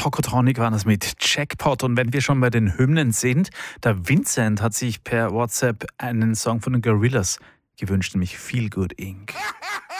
Tokotronic war das mit Jackpot. Und wenn wir schon bei den Hymnen sind, der Vincent hat sich per WhatsApp einen Song von den Gorillaz gewünscht, nämlich Feel Good Inc.